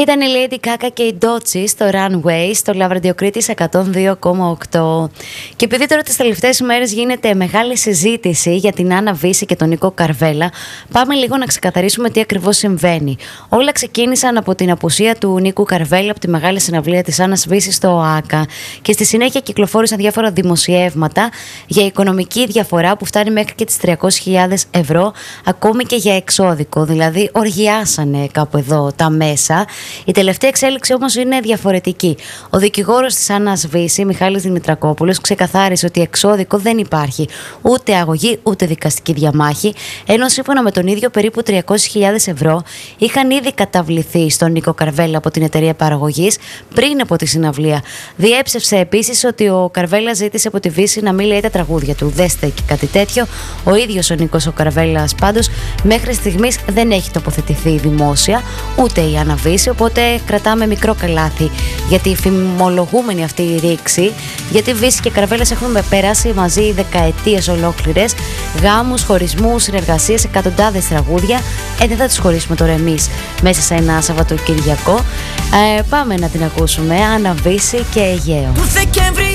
Ήταν η Lady Gaga και η Doechii στο Runway στο Love Radio Κρήτης 102,8. Και επειδή τώρα τις τελευταίες ημέρες γίνεται μεγάλη συζήτηση για την Άννα Βύση και τον Νίκο Καρβέλα, πάμε λίγο να ξεκαθαρίσουμε τι ακριβώς συμβαίνει. Όλα ξεκίνησαν από την απουσία του Νίκου Καρβέλα από τη μεγάλη συναυλία της Άννας Βύσης στο ΟΑΚΑ και στη συνέχεια κυκλοφόρησαν διάφορα δημοσιεύματα για οικονομική διαφορά που φτάνει μέχρι και τις 300.000 ευρώ, ακόμη και για εξώδικο. Δηλαδή, οργιάσανε κάπου εδώ τα μέσα. Η τελευταία εξέλιξη όμως είναι διαφορετική. Ο δικηγόρος της Άννας Βύση, Μιχάλης Δημητρακόπουλος, ξεκαθάρισε ότι εξώδικο δεν υπάρχει, ούτε αγωγή ούτε δικαστική διαμάχη, ενώ σύμφωνα με τον ίδιο περίπου 300.000 ευρώ είχαν ήδη καταβληθεί στον Νίκο Καρβέλα από την εταιρεία παραγωγής πριν από τη συναυλία. Διέψευσε επίσης ότι ο Καρβέλα ζήτησε από τη Βύση να μην λέει τα τραγούδια του. Δεν στέκει κάτι τέτοιο. Ο ίδιος ο Νίκος ο Καρβέλας πάντως μέχρι στιγμής δεν έχει τοποθετηθεί δημόσια, ούτε η Άννα Βύση, οπότε κρατάμε μικρό καλάθι για τη φημολογούμενη αυτή η ρήξη, γιατί Βύση και Καρβέλας έχουν περάσει μαζί δεκαετίες ολόκληρες, γάμους, χωρισμούς, συνεργασίες, εκατοντάδες τραγούδια. Δεν θα τους χωρίσουμε τώρα εμείς μέσα σε ένα Σαββατοκυριακό. Πάμε να την ακούσουμε. Άννα Βύση και Αιγαίο.